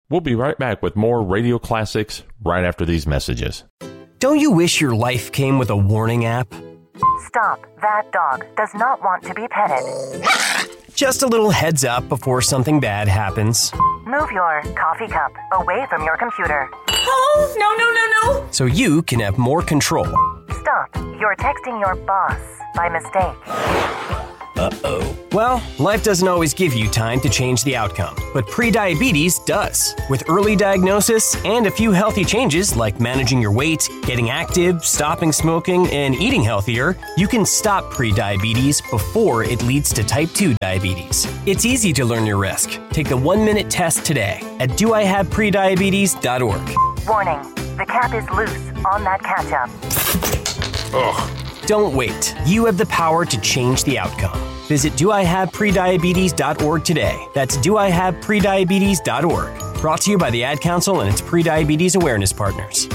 We'll be right back with more Radio Classics right after these messages. Don't you wish your life came with a warning app? Stop. That dog does not want to be petted. Just a little heads up before something bad happens. Move your coffee cup away from your computer. Oh, no. So you can have more control. Stop. You're texting your boss by mistake. Uh-oh. Well, life doesn't always give you time to change the outcome, but prediabetes does. With early diagnosis and a few healthy changes like managing your weight, getting active, stopping smoking, and eating healthier, you can stop prediabetes before it leads to type 2 diabetes. It's easy to learn your risk. Take the 1-minute test today at doihaveprediabetes.org. Warning. The cap is loose on that ketchup. Ugh. Don't wait. You have the power to change the outcome. Visit doihaveprediabetes.org today. That's doihaveprediabetes.org. Brought to you by the Ad Council and its prediabetes awareness partners.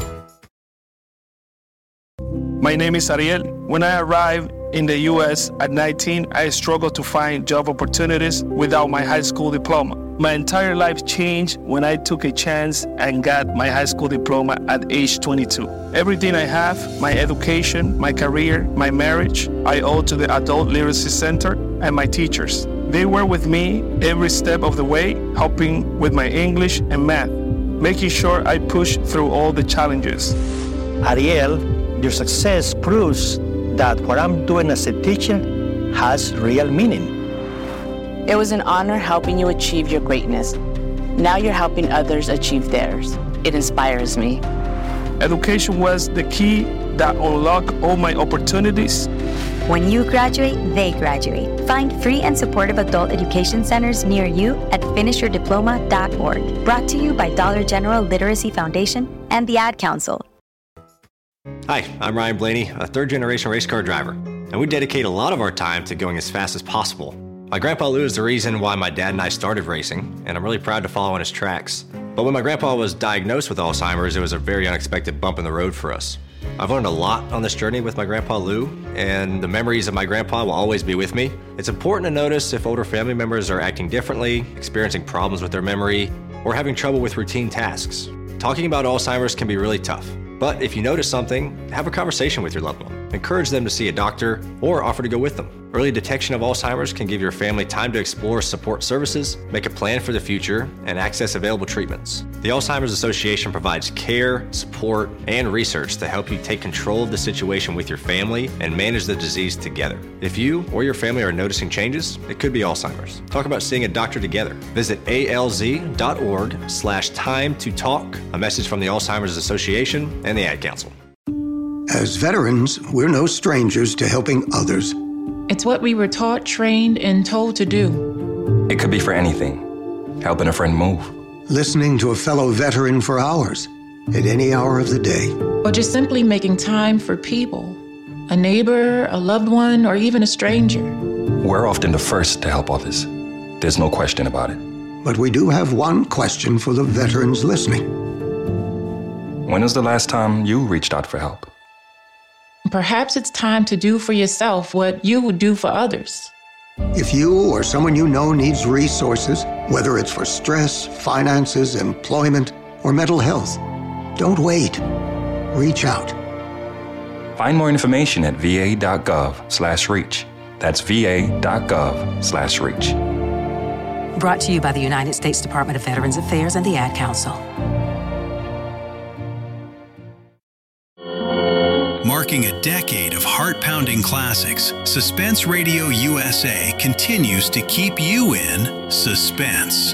My name is Ariel. When I arrived in the U.S. at 19, I struggled to find job opportunities without my high school diploma. My entire life changed when I took a chance and got my high school diploma at age 22. Everything I have, my education, my career, my marriage, I owe to the Adult Literacy Center and my teachers. They were with me every step of the way, helping with my English and math, making sure I pushed through all the challenges. Ariel, your success proves that what I'm doing as a teacher has real meaning. It was an honor helping you achieve your greatness. Now you're helping others achieve theirs. It inspires me. Education was the key that unlocked all my opportunities. When you graduate, they graduate. Find free and supportive adult education centers near you at finishyourdiploma.org. Brought to you by Dollar General Literacy Foundation and the Ad Council. Hi, I'm Ryan Blaney, a third-generation race car driver, and we dedicate a lot of our time to going as fast as possible. My grandpa Lou is the reason why my dad and I started racing, and I'm really proud to follow in his tracks. But when my grandpa was diagnosed with Alzheimer's, it was a very unexpected bump in the road for us. I've learned a lot on this journey with my grandpa Lou, and the memories of my grandpa will always be with me. It's important to notice if older family members are acting differently, experiencing problems with their memory, or having trouble with routine tasks. Talking about Alzheimer's can be really tough. But if you notice something, have a conversation with your loved one. Encourage them to see a doctor or offer to go with them. Early detection of Alzheimer's can give your family time to explore support services, make a plan for the future, and access available treatments. The Alzheimer's Association provides care, support, and research to help you take control of the situation with your family and manage the disease together. If you or your family are noticing changes, it could be Alzheimer's. Talk about seeing a doctor together. Visit alz.org/time to talk. A message from the Alzheimer's Association and the Ad Council. As veterans, we're no strangers to helping others. It's what we were taught, trained, and told to do. It could be for anything. Helping a friend move. Listening to a fellow veteran for hours, at any hour of the day. Or just simply making time for people. A neighbor, a loved one, or even a stranger. We're often the first to help others. There's no question about it. But we do have one question for the veterans listening. When was the last time you reached out for help? Perhaps it's time to do for yourself what you would do for others. If you or someone you know needs resources, whether it's for stress, finances, employment, or mental health, don't wait. Reach out. Find more information at va.gov/reach. That's va.gov/reach. Brought to you by the United States Department of Veterans Affairs and the Ad Council. Marking a decade of heart-pounding classics, Suspense Radio USA continues to keep you in suspense.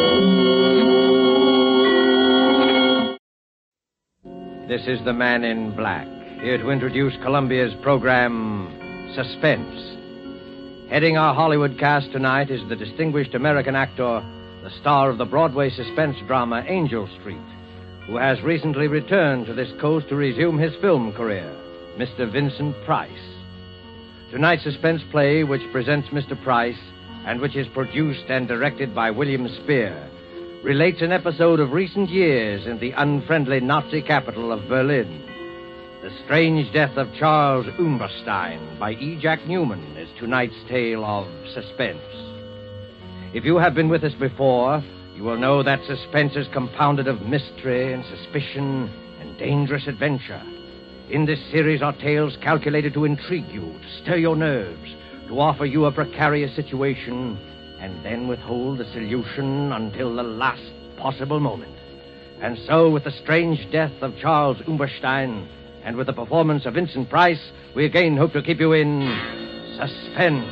This is the Man in Black, here to introduce Columbia's program, Suspense. Heading our Hollywood cast tonight is the distinguished American actor, the star of the Broadway suspense drama Angel Street, who has recently returned to this coast to resume his film career, Mr. Vincent Price. Tonight's suspense play, which presents Mr. Price, and which is produced and directed by William Spear, relates an episode of recent years in the unfriendly Nazi capital of Berlin. The Strange Death of Charles Umberstein by E. Jack Newman is tonight's tale of suspense. If you have been with us before, you You will know that suspense is compounded of mystery and suspicion and dangerous adventure. In this series are tales calculated to intrigue you, to stir your nerves, to offer you a precarious situation, and then withhold the solution until the last possible moment. And so, with the strange death of Charles Umberstein, and with the performance of Vincent Price, we again hope to keep you in suspense.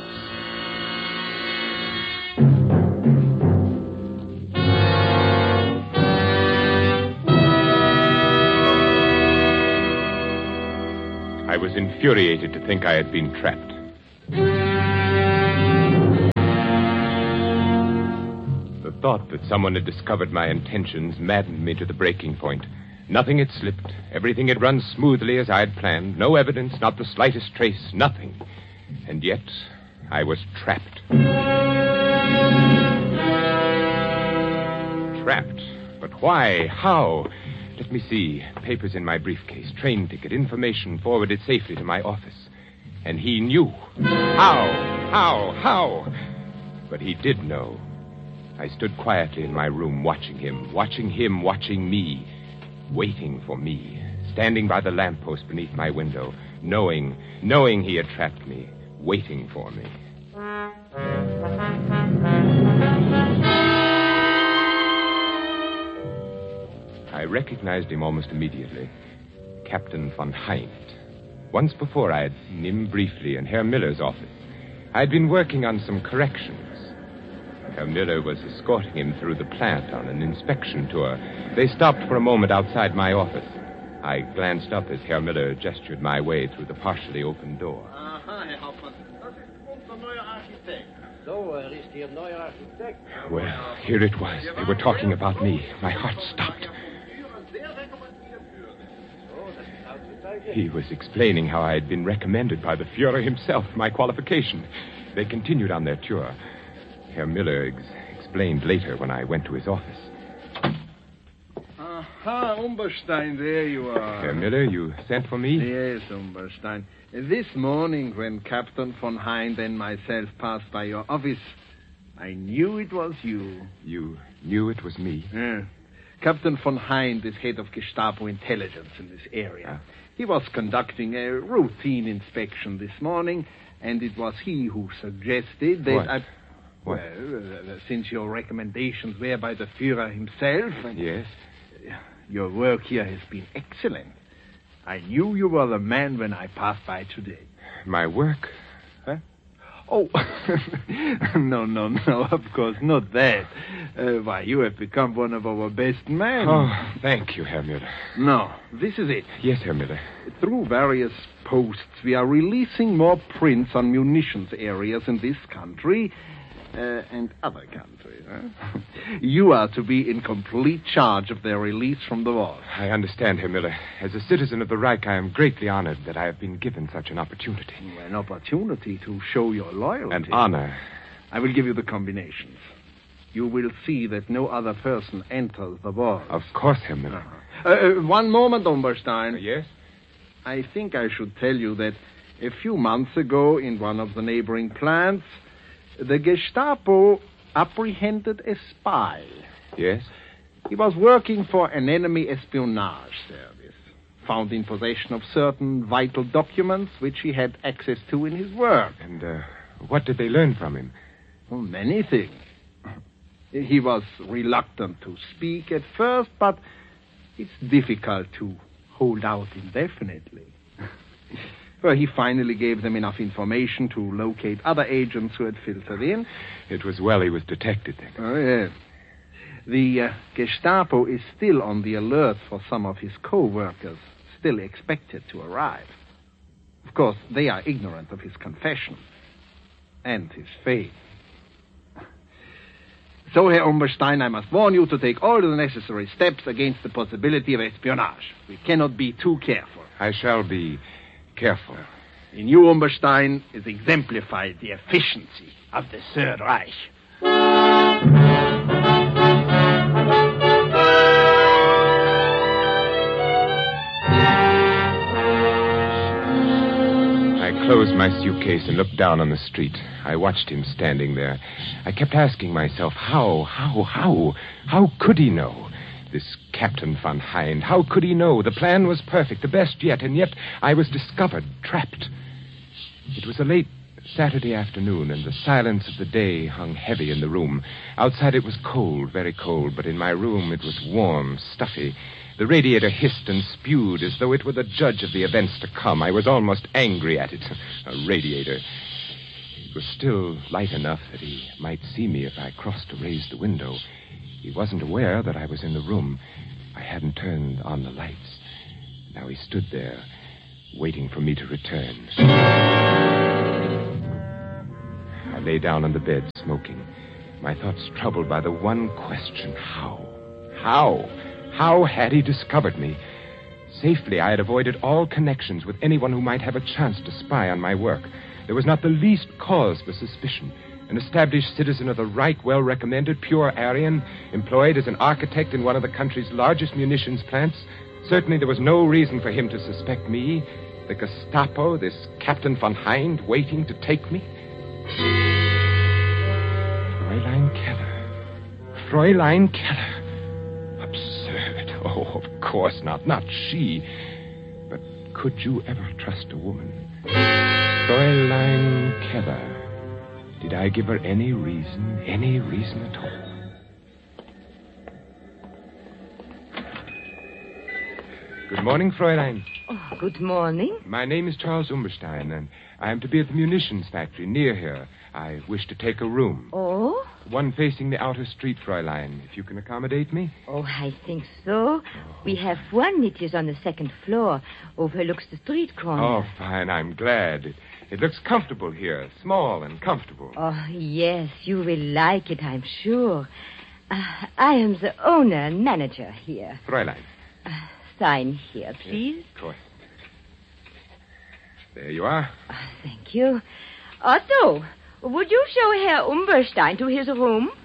I was infuriated to think I had been trapped. The thought that someone had discovered my intentions maddened me to the breaking point. Nothing had slipped. Everything had run smoothly as I had planned. No evidence, not the slightest trace, nothing. And yet, I was trapped. Trapped? But why? How? Let me see. Papers in my briefcase, train ticket, information forwarded safely to my office. And he knew. How? But he did know. I stood quietly in my room, watching him, watching me, waiting for me, standing by the lamppost beneath my window, knowing he had trapped me, waiting for me. I recognized him almost immediately. Captain von Hind. Once before I had seen him briefly in Herr Miller's office. I had been working on some corrections. Herr Miller was escorting him through the plant on an inspection tour. They stopped for a moment outside my office. I glanced up as Herr Miller gestured my way through the partially open door. Aha, Herr Hauptmann. Das ist unser neuer Architekt. So, ist Ihr neuer Architekt. Well, here it was. They were talking about me. My heart stopped. He was explaining how I had been recommended by the Führer himself, my qualification. They continued on their tour. Herr Miller explained later when I went to his office. Aha, Umberstein, there you are. Herr Miller, you sent for me? Yes, Umberstein. This morning, when Captain von Hind and myself passed by your office, I knew it was you. You knew it was me? Yeah. Captain von Hind is head of Gestapo intelligence in this area. He was conducting a routine inspection this morning, and it was he who suggested that What? Well, since your recommendations were by the Führer himself... Yes? Your work here has been excellent. I knew you were the man when I passed by today. My work? Huh? Oh, no, of course, not that. Why, you have become one of our best men. Oh, thank you, Herr Miller. No, this is it. Yes, Herr Miller. Through various posts, we are releasing more prints on munitions areas in this country and other countries. Huh? You are to be in complete charge of their release from the vault. I understand, Herr Miller. As a citizen of the Reich, I am greatly honored that I have been given such an opportunity. An opportunity to show your loyalty. An honor. I will give you the combinations. You will see that no other person enters the vault. Of course, Herr Miller. One moment, Umberstein. Yes? I think I should tell you that a few months ago, in one of the neighboring plants, the Gestapo apprehended a spy. Yes? He was working for an enemy espionage service, found in possession of certain vital documents which he had access to in his work. And what did they learn from him? Well, many things. He was reluctant to speak at first, but it's difficult to hold out indefinitely. Well, he finally gave them enough information to locate other agents who had filtered in. It was well he was detected then. Oh, yes. The Gestapo is still on the alert for some of his co-workers, still expected to arrive. Of course, they are ignorant of his confession and his fate. So, Herr Umberstein, I must warn you to take all the necessary steps against the possibility of espionage. We cannot be too careful. I shall be careful. In you, Umberstein, is exemplified the efficiency of the Third Reich. I closed my suitcase and looked down on the street. I watched him standing there. I kept asking myself, how could he know? This Captain Von Hind, how could he know? The plan was perfect, the best yet, and yet I was discovered, trapped. It was a late Saturday afternoon, and the silence of the day hung heavy in the room. Outside it was cold, very cold, but in my room it was warm, stuffy. The radiator hissed and spewed as though it were the judge of the events to come. I was almost angry at it. A radiator. It was still light enough that he might see me if I crossed to raise the window. He wasn't aware that I was in the room. I hadn't turned on the lights. Now he stood there, waiting for me to return. I lay down on the bed, smoking, my thoughts troubled by the one question, how? How had he discovered me? Safely, I had avoided all connections with anyone who might have a chance to spy on my work. There was not the least cause for suspicion. An established citizen of the Reich, well-recommended, pure Aryan, employed as an architect in one of the country's largest munitions plants. Certainly there was no reason for him to suspect me, the Gestapo, this Captain Von Hind, waiting to take me. Fräulein Keller. Absurd. Oh, of course not. Not she. But could you ever trust a woman? Fräulein Keller. Did I give her any reason at all? Good morning, Fräulein. Oh, good morning. My name is Charles Umberstein, and I am to be at the munitions factory near here. I wish to take a room. Oh? One facing the outer street, Fräulein, if you can accommodate me. Oh, I think so. We have one. It is on the second floor, overlooks the street corner. Oh, fine. I'm glad. It looks comfortable here, small and comfortable. Oh, yes, you will like it, I'm sure. I am the owner and manager here. Fräulein. Sign here, please. Yes, of course. There you are. Thank you. Otto, would you show Herr Umberstein to his room?